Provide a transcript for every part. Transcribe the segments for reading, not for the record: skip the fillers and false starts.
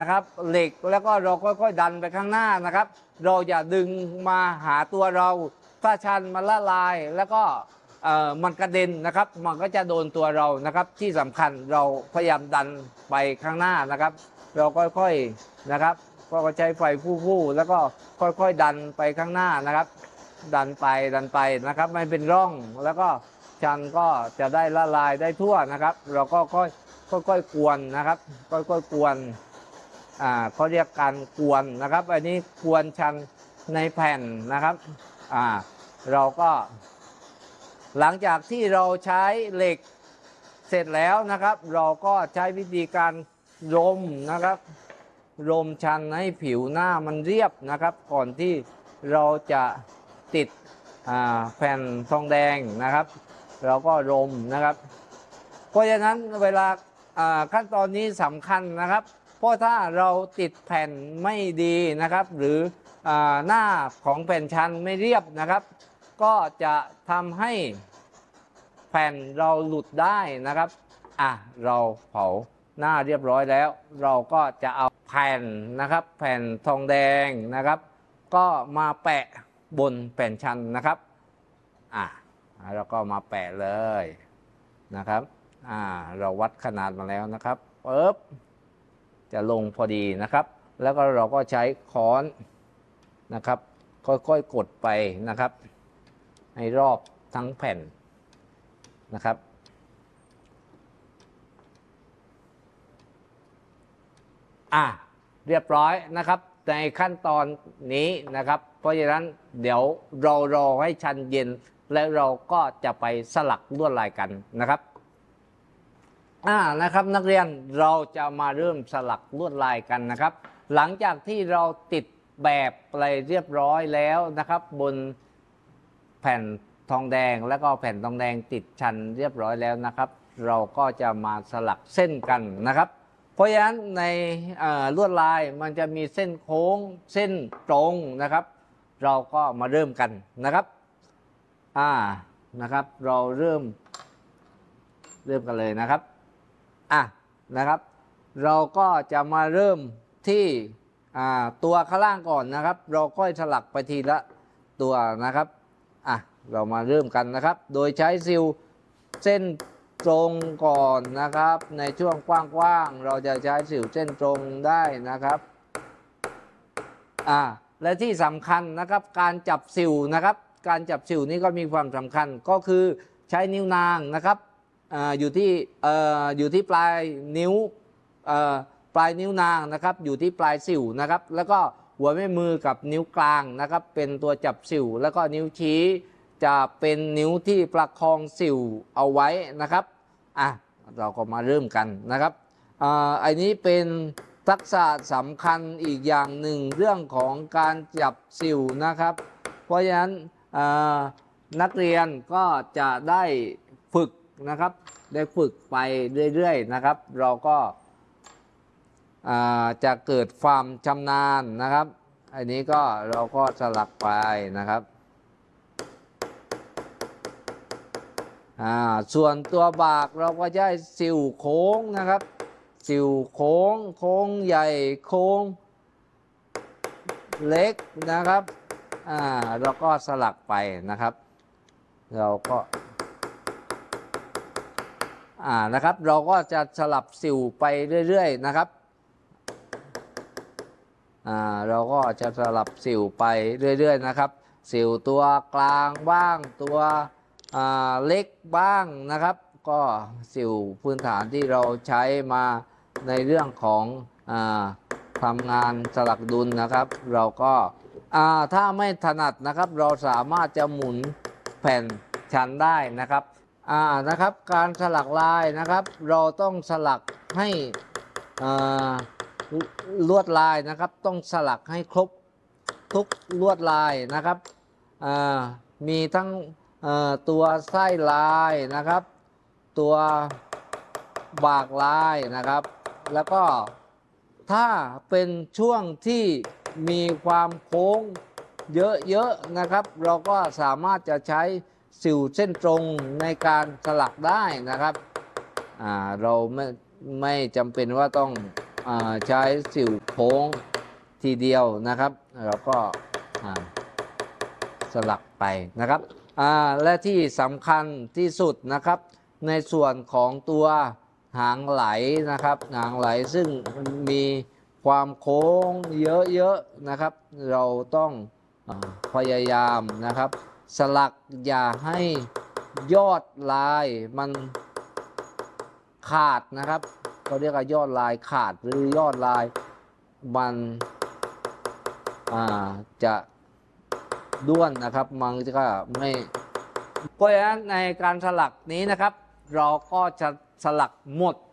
นะครับเหล็กแล้วก็เราค่อยๆดันไปข้างหน้านะครับเราอย่าดึงมาหาตัวเราถ้าชันมันละลายแล้วก็มันกระเด็นนะครับมันก็จะโดนตัวเรานะครับที่สำคัญเราพยายามดันไปข้างหน้านะครับเราค่อยๆนะครับก็ใช้ไฟฟู่ๆแล้วก็ค่อยๆดันไปข้างหน้านะครับดันไปนะครับไม่เป็นร่องแล้วก็ชันก็จะได้ละลายได้ทั่วนะครับเราก็ค่อยๆกวนนะครับค่อยๆกวนเขาเรียกการกวนนะครับอันนี้กวนชันในแผ่นนะครับเราก็หลังจากที่เราใช้เหล็กเสร็จแล้วนะครับเราก็ใช้วิธีการรมนะครับรมชันให้ผิวหน้ามันเรียบนะครับก่อนที่เราจะติดแผ่นทองแดงนะครับเราก็รมนะครับเพราะฉะนั้นเวลาขั้นตอนนี้สำคัญนะครับเพราะถ้าเราติดแผ่นไม่ดีนะครับหรือหน้าของแผ่นชันไม่เรียบนะครับก็จะทำให้แผ่นเราหลุดได้นะครับเราเผาหน้าเรียบร้อยแล้วเราก็จะเอาแผ่นนะครับแผ่นทองแดงนะครับก็มาแปะบนแผ่นชันนะครับแล้วก็มาแปะเลยนะครับเราวัดขนาดมาแล้วนะครับปึ๊บจะลงพอดีนะครับแล้วก็เราก็ใช้ค้อนนะครับค่อยๆกดไปนะครับให้รอบทั้งแผ่นนะครับเรียบร้อยนะครับในขั้นตอนนี้นะครับเพราะฉะนั้นเดี๋ยวเรารอให้ชันเย็นแล้วเราก็จะไปสลักลวดลายกันนะครับนะครับนักเรียนเราจะมาเริ่มสลักลวดลายกันนะครับหลังจากที่เราติดแบบอะไรเรียบร้อยแล้วนะครับบนแผ่นทองแดงแล้วก็แผ่นทองแดงติดชันเรียบร้อยแล้วนะครับเราก็จะมาสลักเส้นกันนะครับเพราะฉะนั้นในลวดลายมันจะมีเส้นโค้งเส้นตรงนะครับเราก็มาเริ่มกันนะครับนะครับเราเริ่มกันเลยนะครับนะครับเราก็จะมาเริ่มที่ตัวข้างล่างก่อนนะครับเราค่อยสลักไปทีละตัวนะครับเรามาเริ่มกันนะครับโดยใช้ซิลเส้นตรงก่อนนะครับในช่วงกว้างๆเราจะใช้ซิลเส้นตรงได้นะครับและที่สำคัญนะครับการจับซิลนะครับการจับซิลนี้ก็มีความสำคัญก็คือใช้นิ้วนางนะครับอยู่ที่ปลายนิ้วนางนะครับอยู่ที่ปลายสิวนะครับแล้วก็หัวแม่มือกับนิ้วกลางนะครับเป็นตัวจับสิวแล้วก็นิ้วชี้จะเป็นนิ้วที่ประคองสิวเอาไว้นะครับเราก็มาเริ่มกันนะครับอันนี้เป็นทักษะสำคัญอีกอย่างหนึ่งเรื่องของการจับสิวนะครับเพราะฉะนั้นนักเรียนก็จะได้ฝึกนะครับได้ฝึกไปเรื่อยๆนะครับเราก็จะเกิดความชำนาญนะครับอันนี้ก็เราก็สลักไปนะครับส่วนตัวบากเราก็ใช้สิวโค้งนะครับสิวโค้งใหญ่โค้งเล็กนะครับเราก็สลักไปนะครับเราก็นะครับเราก็จะสลับสิวไปเรื่อยๆนะครับเราก็จะสลับสิวไปเรื่อยๆนะครับสิวตัวกลางบ้างตัวเล็กบ้างนะครับก็สิวพื้นฐานที่เราใช้มาในเรื่องของทำงานสลักดุลนะครับเราก็ถ้าไม่ถนัดนะครับเราสามารถจะหมุนแผ่นชันได้นะครับนะครับการสลักลายนะครับเราต้องสลักให้ลวดลายนะครับต้องสลักให้ครบทุกลวดลายนะครับมีทั้งตัวไส้ลายนะครับตัวบากลายนะครับแล้วก็ถ้าเป็นช่วงที่มีความโค้งเยอะๆนะครับเราก็สามารถจะใช้สิวเส้นตรงในการสลักได้นะครับเราไม่จำเป็นว่าต้องใช้สิวโค้งทีเดียวนะครับแล้วก็สลักไปนะครับและที่สำคัญที่สุดนะครับในส่วนของตัวหางไหลนะครับหางไหลซึ่งมีความโค้งเยอะๆนะครับเราต้องพยายามนะครับสลักอย่าให้ยอดลายมันขาดนะครับเขาเรียกว่ายอดลายขาดหรือยอดลายมันจะด้วนนะครับมันก็ไม่เพราะฉะนั้นในการสลักนี้นะครับเราก็จะสลักหมด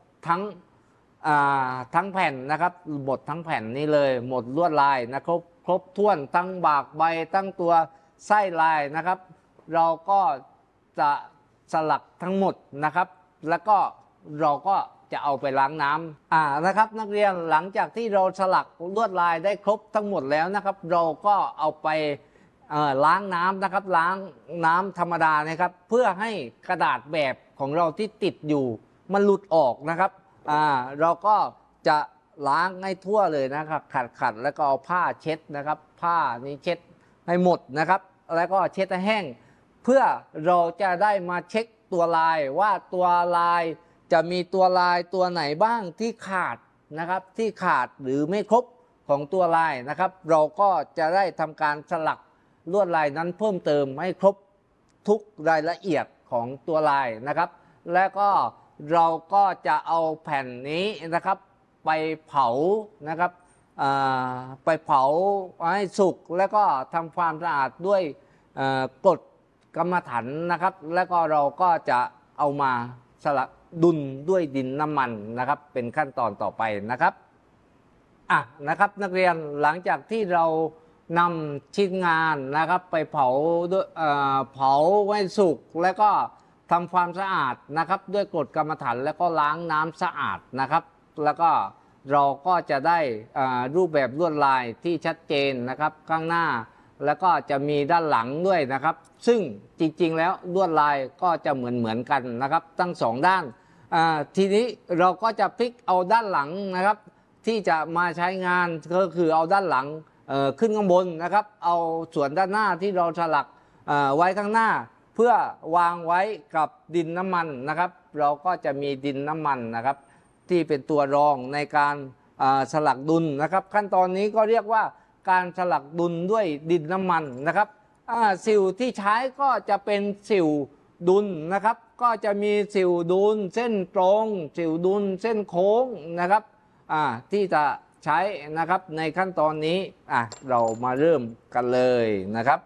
ทั้งแผ่นนะครับหมดทั้งแผ่นนี้เลยหมดลวดลายนะครับครบถ้วนทั้งบากใบทั้งตัวไส้ลายนะครับเราก็จะสลักทั้งหมดนะครับแล้วก็เราก็จะเอาไปล้างน้ำนะครับนักเรียนหลังจากที่เราสลักลวดลายได้ครบทั้งหมดแล้วนะครับเราก็เอาไปล้างน้ำนะครับล้างน้ำธรรมดานะครับเพื่อให้กระดาษแบบของเราที่ติดอยู่มันหลุดออกนะครับเราก็จะล้างให้ทั่วเลยนะครับขัดแล้วก็เอาผ้าเช็ดนะครับผ้านี้เช็ดให้หมดนะครับแล้วก็เช็ดให้แห้งเพื่อเราจะได้มาเช็คตัวลายว่าตัวลายจะมีตัวลายตัวไหนบ้างที่ขาดนะครับที่ขาดหรือไม่ครบของตัวลายนะครับเราก็จะได้ทำการสลักลวดลายนั้นเพิ่มเติมให้ครบทุกรายละเอียดของตัวลายนะครับและก็เราก็จะเอาแผ่นนี้นะครับไปเผานะครับไปเผาให้สุกแล้วก็ทำความสะอาดด้วยกรดกรรมฐานนะครับแล้วก็เราก็จะเอามาสลักดุลด้วยดินน้ำมันนะครับเป็นขั้นตอนต่อไปนะครับนะครับนักเรียนหลังจากที่เรานำชิ้นงานนะครับไปเผาด้วยเผาไว้สุกแล้วก็ทำความสะอาดนะครับด้วยกรดกรรมฐานแล้วก็ล้างน้ำสะอาดนะครับแล้วก็เราก็จะได้รูปแบบลวดลายที่ชัดเจนนะครับข้างหน้าแล้วก็จะมีด้านหลังด้วยนะครับซึ่งจริงๆแล้วลวดลายก็จะเหมือนกันนะครับทั้งสองด้านทีนี้เราก็จะพลิกเอาด้านหลังนะครับที่จะมาใช้งานก็คือเอาด้านหลังขึ้นข้างบนนะครับเอาส่วนด้านหน้าที่เราสลักไว้ข้างหน้าเพื่อวางไว้กับดินน้ำมันนะครับเราก็จะมีดินน้ำมันนะครับที่เป็นตัวรองในการสลักดุลนะครับขั้นตอนนี้ก็เรียกว่าการสลักดุลด้วยดินน้ำมันนะครับสิวที่ใช้ก็จะเป็นสิวดุลนะครับก็จะมีสิวดุลเส้นตรงสิวดุลเส้นโค้งนะครับที่จะใช้นะครับในขั้นตอนนี้เรามาเริ่มกันเลยนะครับ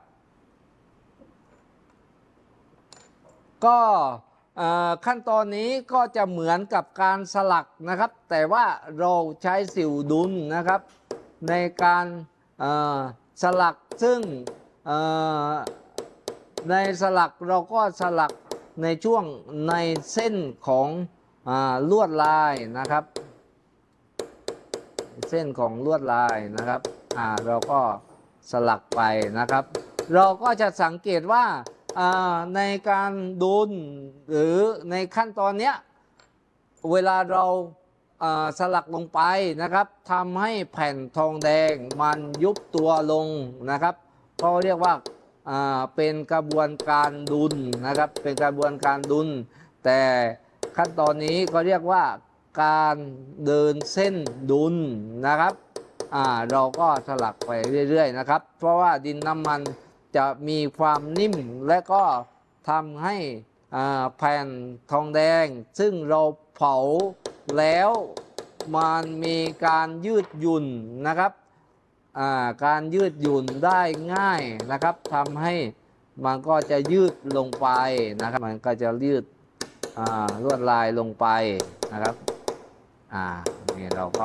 ก็ขั้นตอนนี้ก็จะเหมือนกับการสลักนะครับแต่ว่าเราใช้สิวดุลนะครับในการสลักซึ่งในสลักเราก็สลักในช่วงในเส้นของลวดลายนะครับเส้นของลวดลายนะครับเราก็สลักไปนะครับเราก็จะสังเกตว่าในการดุลหรือในขั้นตอนนี้เวลาเราสลักลงไปนะครับทำให้แผ่นทองแดงมันยุบตัวลงนะครับก็เรียกว่าเป็นกระบวนการดุลนะครับเป็นกระบวนการดุลแต่ขั้นตอนนี้ก็เรียกว่าการเดินเส้นดุลนะครับเราก็สลักไปเรื่อยๆนะครับเพราะว่าดินน้ำมันจะมีความนิ่มและก็ทำให้แผ่นทองแดงซึ่งเราเผาแล้วมันมีการยืดหยุ่นนะครับการยืดหยุ่นได้ง่ายนะครับทำให้มันก็จะยืดลงไปนะครับมันก็จะยืดลวดลายลงไปนะครับนี่เราก็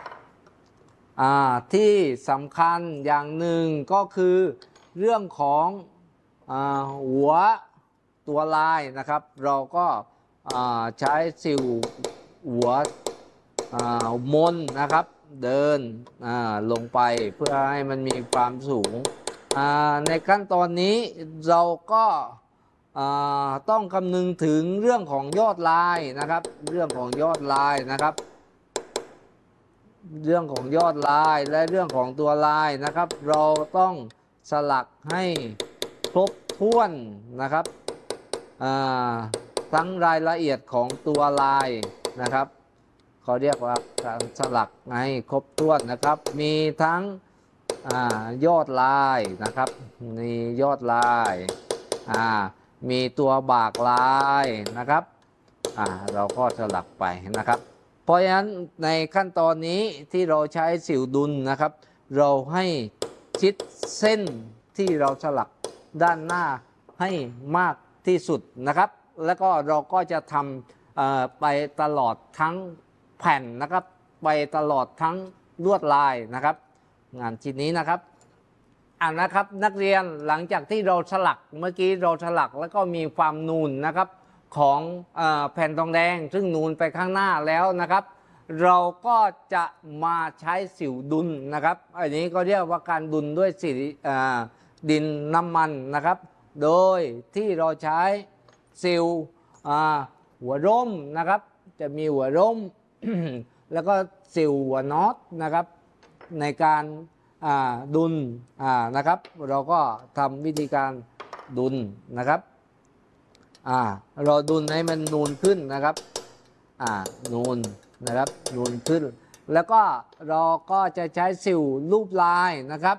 ที่สำคัญอย่างหนึ่งก็คือเรื่องของหัวตัวลายนะครับเราก็ใช้สิวหัวมนนะครับเดินลงไปเพื่อให้มันมีความสูงในขั้นตอนนี้เราก็ต้องคำนึงถึงเรื่องของยอดลายนะครับเรื่องของยอดลายนะครับเรื่องของยอดลายและเรื่องของตัวลายนะครับ เราต้องสลักให้ครบถ้วนนะครับทั้งรายละเอียดของตัวลายนะครับเขาเรียกว่าการสลักให้ครบถ้วนนะครับมีทั้งยอดลายนะครับมียอดลายมีตัวบากลายนะครับเราก็สลักไปนะครับเพราะฉะนั้นในขั้นตอนนี้ที่เราใช้สิวดุลนะครับเราให้ชิดเส้นที่เราสลักด้านหน้าให้มากที่สุดนะครับแล้วก็เราก็จะทำไปตลอดทั้งแผ่นนะครับไปตลอดทั้งลวดลายนะครับงานชิ้นนี้นะครับนะครับนักเรียนหลังจากที่เราสลักเมื่อกี้เราสลักแล้วก็มีความนูนนะครับของแผ่นทองแดงซึ่งนูนไปข้างหน้าแล้วนะครับเราก็จะมาใช้สิวดุลนะครับอันนี้ก็เรียกว่าการดุลด้วยสีดินน้ำมันนะครับโดยที่เราใช้สิวหัวร่มนะครับจะมีหัวร่ม แล้วก็สิวหัวน็อตนะครับในการดุลนะครับเราก็ทำวิธีการดุลนะครับเราดุลให้มันนูนขึ้นนะครับนูนนะครับนูนขึ้นแล้วก็เราก็จะใช้สิวรูปลายนะครับ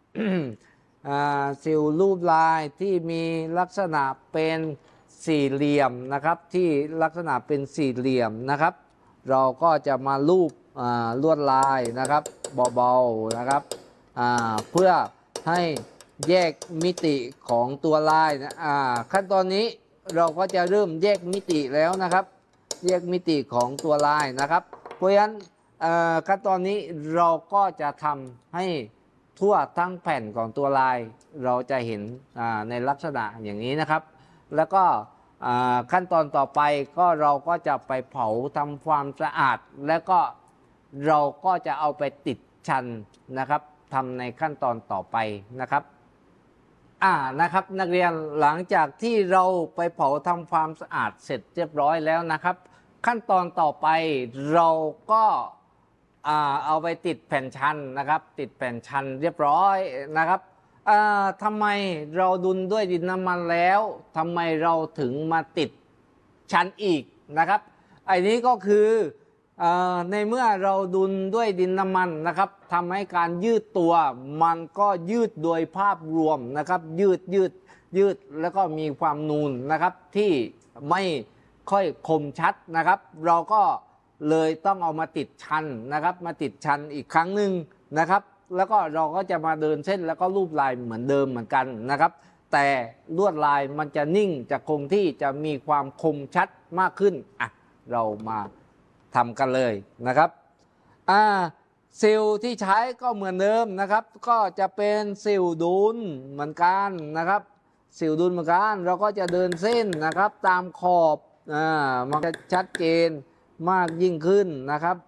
สิวรูปลายที่มีลักษณะเป็นสี่เหลี่ยมนะครับที่ลักษณะเป็นสี่เหลี่ยมนะครับเราก็จะมารูปลวดลายนะครับเบาๆนะครับเพื่อให้แยกมิติของตัวลายนะขั้นตอนนี้เราก็จะเริ่มแยกมิติแล้วนะครับแยกมิติของตัวลายนะครับเพราะฉะนั้นขั้นตอนนี้เราก็จะทำให้ทั่วทั้งแผ่นของตัวลายเราจะเห็นในลักษณะอย่างนี้นะครับแล้วก็ขั้นตอนต่อไปก็เราก็จะไปเผาทำความสะอาดแล้วก็เราก็จะเอาไปติดชันนะครับทำในขั้นตอนต่อไปนะครับนะครับนักเรียนหลังจากที่เราไปเผาทำความสะอาดเสร็จเรียบร้อยแล้วนะครับขั้นตอนต่อไปเราก็เอาไปติดแผ่นชันนะครับติดแผ่นชันเรียบร้อยนะครับทำไมเราดุลด้วยดินน้ำมันแล้วทำไมเราถึงมาติดชันอีกนะครับไอ้นี้ก็คือในเมื่อเราดุลด้วยดินน้ำมันนะครับทำให้การยืดตัวมันก็ยืดโดยภาพรวมนะครับยืดแล้วก็มีความนูนนะครับที่ไม่ค่อยคมชัดนะครับเราก็เลยต้องเอามาติดชันนะครับมาติดชันอีกครั้งหนึ่งนะครับแล้วก็เราก็จะมาเดินเส้นแล้วก็รูปลายเหมือนเดิมเหมือนกันนะครับแต่ลวดลายมันจะนิ่งจะคงที่จะมีความคมชัดมากขึ้นเรามาทำกันเลยนะครับซิลที่ใช้ก็เหมือนเดิมนะครับก็จะเป็นซิลดุลเหมือนกันนะครับซิลดุลเหมือนกันเราก็จะเดินเส้นนะครับตามขอบมันจะชัดเจนมากยิ่งขึ้นนะครับ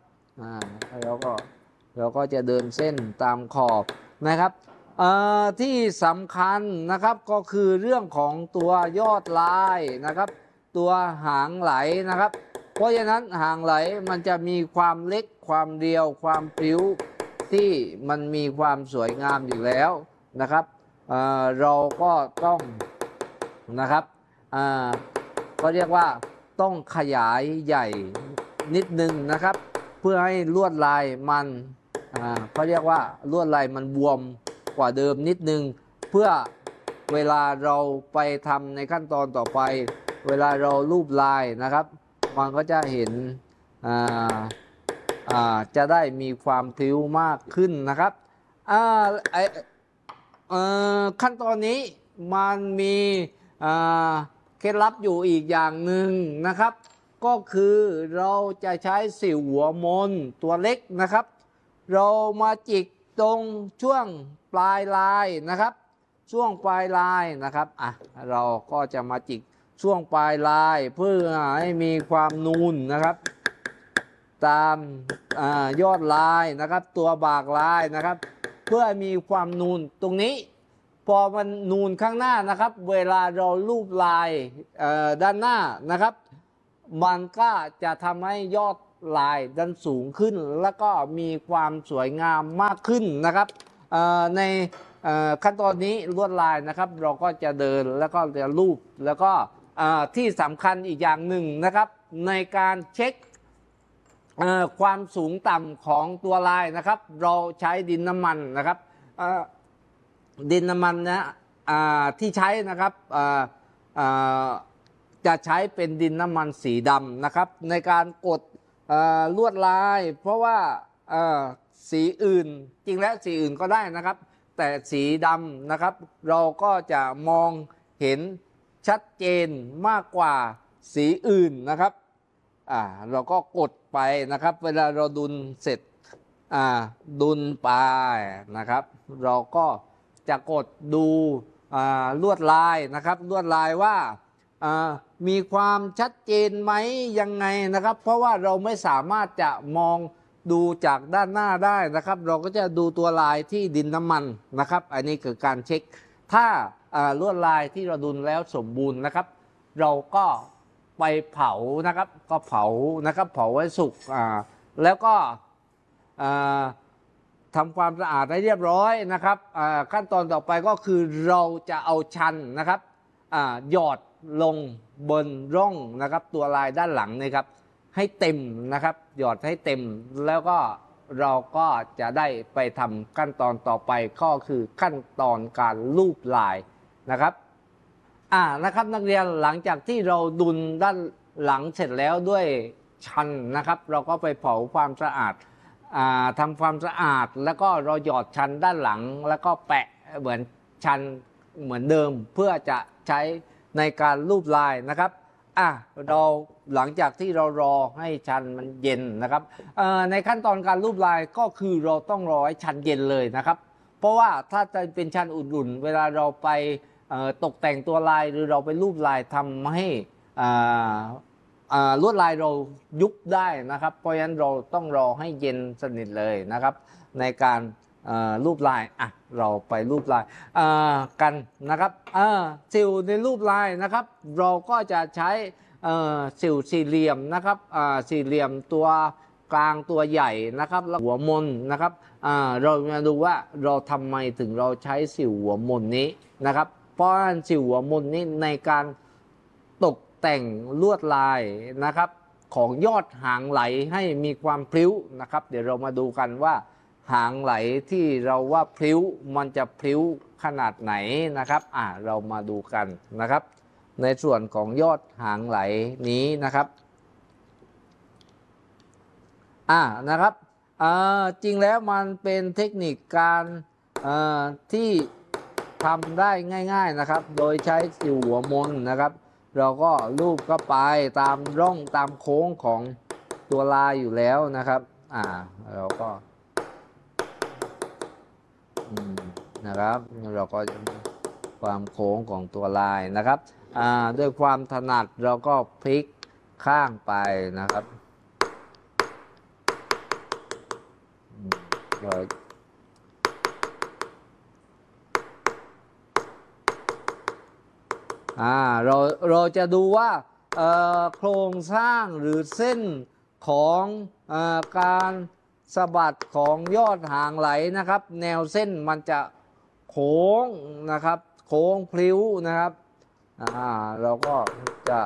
เราก็จะเดินเส้นตามขอบนะครับที่สำคัญนะครับก็คือเรื่องของตัวยอดลายนะครับตัวหางไหลนะครับเพราะฉะนั้นหางไหลมันจะมีความเล็กความเรียวความพริ้วที่มันมีความสวยงามอยู่แล้วนะครับเราก็ต้องนะครับก็เรียกว่าต้องขยายใหญ่นิดนึงนะครับเพื่อให้ลวดลายมันเขาเรียกว่าลวดลายมันบวมกว่าเดิมนิดนึงเพื่อเวลาเราไปทำในขั้นตอนต่อไปเวลาเรารูปลายนะครับมันก็จะเห็นจะได้มีความพริ้วมากขึ้นนะครับขั้นตอนนี้มันมีเคล็ดลับอยู่อีกอย่างหนึ่งนะครับก็คือเราจะใช้สิวหัวมนตัวเล็กนะครับเรามาจิกตรงช่วงปลายลายนะครับช่วงปลายลายนะครับเราก็จะมาจิกช่วงปลายลายเพื่อให้มีความนูนนะครับตามยอดลายนะครับตัวบากลายนะครับเพื่อมีความนูนตรงนี้พอมันนูนข้างหน้านะครับเวลาเรารูปลายด้านหน้านะครับมันก็จะทำให้ยอดลายดันสูงขึ้นแล้วก็มีความสวยงามมากขึ้นนะครับในขั้นตอนนี้ลวดลายนะครับเราก็จะเดินแล้วก็จะรูปแล้วก็ที่สำคัญอีกอย่างหนึ่งนะครับในการเช็คความสูงต่ำของตัวลายนะครับเราใช้ดินน้ำมันนะครับดินน้ำมันนะที่ใช้นะครับจะใช้เป็นดินน้ำมันสีดำนะครับในการกดลวดลายเพราะว่าสีอื่นจริงแล้วสีอื่นก็ได้นะครับแต่สีดำนะครับเราก็จะมองเห็นชัดเจนมากกว่าสีอื่นนะครับเราก็กดไปนะครับเวลาเราดุลเสร็จดุลไปนะครับเราก็จะกดดูลวดลายนะครับลวดลายว่ามีความชัดเจนไหมยังไงนะครับเพราะว่าเราไม่สามารถจะมองดูจากด้านหน้าได้นะครับเราก็จะดูตัวลายที่ดินน้ำมันนะครับอันนี้คือการเช็คถ้าลวดลายที่เราดุลแล้วสมบูรณ์นะครับเราก็ไปเผานะครับก็เผานะครับเผาไว้สุกแล้วก็ทำความสะอาดให้เรียบร้อยนะครับขั้นตอนต่อไปก็คือเราจะเอาชันนะครับหยอดลงบนร่องนะครับตัวลายด้านหลังนะครับให้เต็มนะครับหยอดให้เต็มแล้วก็เราก็จะได้ไปทำขั้นตอนต่อไปก็คือขั้นตอนการลูบลายนะครับนะครับนักเรียนหลังจากที่เราดุลด้านหลังเสร็จแล้วด้วยชันนะครับเราก็ไปเผาความสะอาดทำความสะอาดแล้วก็เราหยอดชันด้านหลังแล้วก็แปะเหมือนชันเหมือนเดิมเพื่อจะใช้ในการลูบลายนะครับเราหลังจากที่เรารอให้ชันมันเย็นนะครับในขั้นตอนการลูบลายก็คือเราต้องรอให้ชันเย็นเลยนะครับเพราะว่าถ้าจะเป็นชันอุ่นๆเวลาเราไปตกแต่งตัวลายหรือเราไปลูบลายทำให้ลวดลายเรายุบได้นะครับเพราะฉะนั้นเราต้องรอให้เย็นสนิทเลยนะครับในการรูปลายเราไปรูปลายกันนะครับสิวในรูปลายนะครับเราก็จะใช้สิวสี่เหลี่ยมนะครับสี่เหลี่ยมตัวกลางตัวใหญ่นะครับแล้วหัวมนนะครับเรามาดูว่าเราทำไมถึงเราใช้สิวหัวมนนี้นะครับเพราะสิวหัวมนนี้ในการตกแต่งลวดลายนะครับของยอดหางไหลให้มีความพลิ้วนะครับเดี๋ยวเรามาดูกันว่าหางไหลที่เราว่าพลิ้วมันจะพลิ้วขนาดไหนนะครับเรามาดูกันนะครับในส่วนของยอดหางไหลนี้นะครับนะครับจริงแล้วมันเป็นเทคนิคการที่ทำได้ง่ายๆนะครับโดยใช้สิวหัวมนนะครับเราก็ลูบเข้าไปตามร่องตามโค้งของตัวลายอยู่แล้วนะครับเราก็นะครับเราก็จะความโค้งของตัวลายนะครับด้วยความถนัดเราก็พลิกข้างไปนะครับเราจะดูว่าโครงสร้างหรือเส้นของการสะบัดของยอดหางไหลนะครับแนวเส้นมันจะโค้งนะครับโค้งพลิ้วนะครับเราก็จะ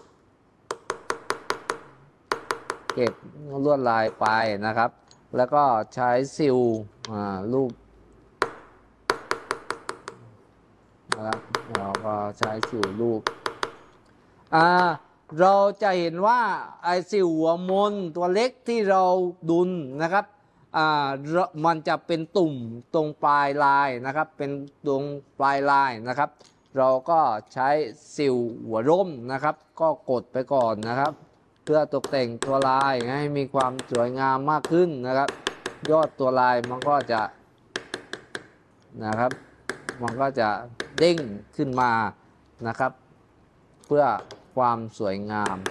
เก็บลวดลายไปนะครับแล้วก็ใช้ซิลลูบนะครับเราก็ใช้สิวลูบเราจะเห็นว่าไอ้สิวหัวมนตัวเล็กที่เราดุลนะครับมันจะเป็นตุ่มตรงปลายลายนะครับเป็นตรงปลายลายนะครับเราก็ใช้สิวหัวร่มนะครับก็กดไปก่อนนะครับเพื่อตกแต่งตัวลายให้มีความสวยงามมากขึ้นนะครับยอดตัวลายมันก็จะนะครับมันก็จะเด้งขึ้นมานะครับเพื่อความสวยงาม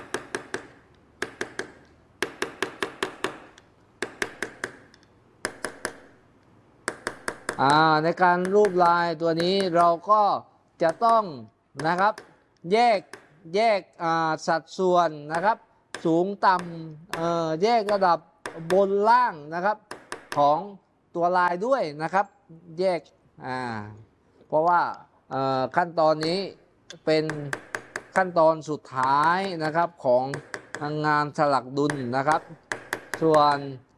ในการรูปลายตัวนี้เราก็จะต้องนะครับแยกสัดส่วนนะครับสูงต่ำแยกระดับบนล่างนะครับของตัวลายด้วยนะครับแยกเพราะว่าขั้นตอนนี้เป็นขั้นตอนสุดท้ายนะครับของงานสลักดุลนะครับส่วน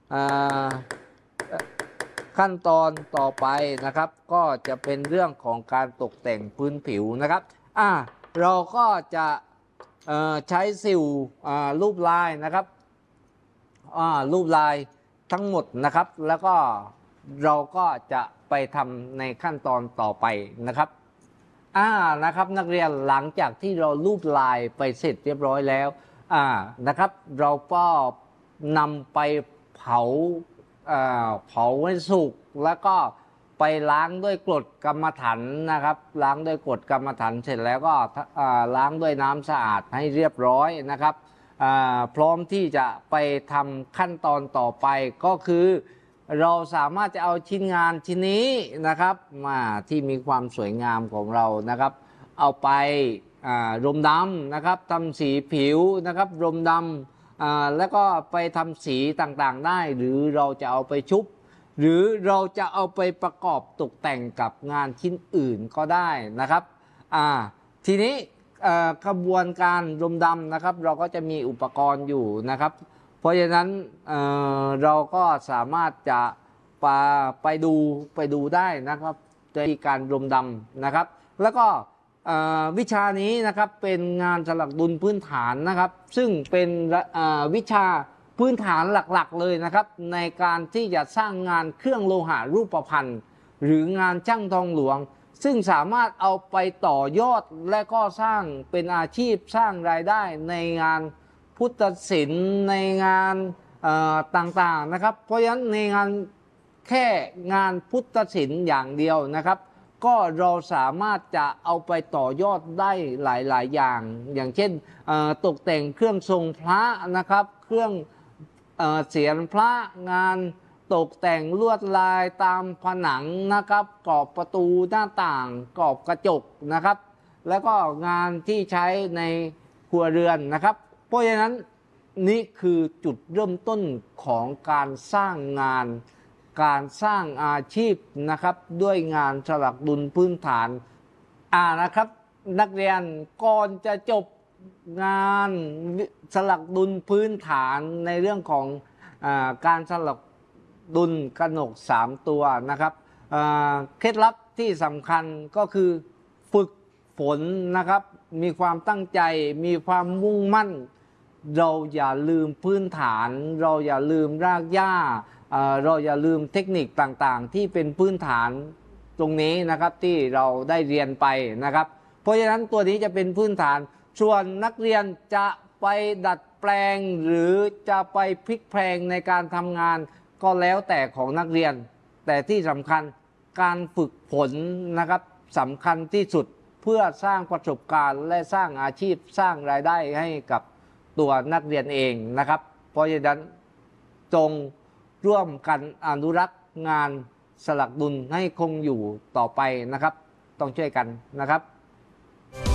ขั้นตอนต่อไปนะครับก็จะเป็นเรื่องของการตกแต่งพื้นผิวนะครับเราก็จะใช้สิวรูปลายนะครับรูปลายทั้งหมดนะครับแล้วก็เราก็จะไปทำในขั้นตอนต่อไปนะครับนะครับนักเรียนหลังจากที่เรารูปลายไปเสร็จเรียบร้อยแล้วนะครับเราก็นำไปเผาให้สุกแล้วก็ไปล้างด้วยกรดกรรมฐานนะครับล้างด้วยกรดกรรมฐานเสร็จแล้วก็ล้างด้วยน้ำสะอาดให้เรียบร้อยนะครับพร้อมที่จะไปทำขั้นตอนต่อไปก็คือเราสามารถจะเอาชิ้นงานชิ้นนี้นะครับที่มีความสวยงามของเรานะครับเอาไปรมดำนะครับทำสีผิวนะครับรมดำแล้วก็ไปทำสีต่างๆได้หรือเราจะเอาไปชุบหรือเราจะเอาไปประกอบตกแต่งกับงานชิ้นอื่นก็ได้นะครับทีนี้กระบวนการรมดำนะครับเราก็จะมีอุปกรณ์อยู่นะครับเพราะฉะนั้นเราก็สามารถจะไปดูได้นะครับในการรมดำนะครับแล้วก็วิชานี้นะครับเป็นงานสลักดุลพื้นฐานนะครับซึ่งเป็นวิชาพื้นฐานหลักๆเลยนะครับในการที่จะสร้างงานเครื่องโลหะรูปพรรณหรืองานช่างทองหลวงซึ่งสามารถเอาไปต่อยอดและก็สร้างเป็นอาชีพสร้างรายได้ในงานพุทธศิลป์ในงานต่างๆนะครับเพราะฉะนั้นในงานแค่งานพุทธศิลป์อย่างเดียวนะครับก็เราสามารถจะเอาไปต่อยอดได้หลายๆอย่างเช่นตกแต่งเครื่องทรงพระนะครับเครื่องเสียรพระงานตกแต่งลวดลายตามผนังนะครับกรอบประตูหน้าต่างกรอบกระจกนะครับแล้วก็งานที่ใช้ในครัวเรือนนะครับเพราะฉะนั้นนี่คือจุดเริ่มต้นของการสร้างงานการสร้างอาชีพนะครับด้วยงานสลักดุลพื้นฐานนะครับนักเรียนก่อนจะจบงานสลักดุลพื้นฐานในเรื่องของการสลักดุลกนก3ตัวนะครับเคล็ดลับที่สำคัญก็คือฝึกฝนนะครับมีความตั้งใจมีความมุ่งมั่นเราอย่าลืมพื้นฐานเราอย่าลืมรากหญ้าเราอย่าลืมเทคนิคต่างๆที่เป็นพื้นฐานตรงนี้นะครับที่เราได้เรียนไปนะครับเพราะฉะนั้นตัวนี้จะเป็นพื้นฐานส่วนนักเรียนจะไปดัดแปลงหรือจะไปพลิกแพลงในการทำงานก็แล้วแต่ของนักเรียนแต่ที่สำคัญการฝึกฝนนะครับสำคัญที่สุดเพื่อสร้างประสบการณ์และสร้างอาชีพสร้างรายได้ให้กับตัวนักเรียนเองนะครับเพราะฉะนั้นจงร่วมกันอนุรักษ์งานสลักดุลให้คงอยู่ต่อไปนะครับต้องช่วยกันนะครับ